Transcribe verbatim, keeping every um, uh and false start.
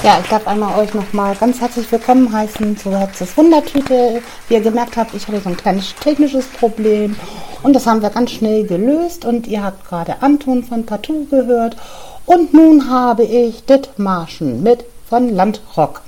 Ja, ich darf einmal euch nochmal ganz herzlich willkommen heißen zu Hetzes Wundertüte. Wie ihr gemerkt habt, ich hatte so ein kleines technisches Problem und das haben wir ganz schnell gelöst und ihr habt gerade Anton von Partout gehört und nun habe ich Dithmarschen mit von Landrock.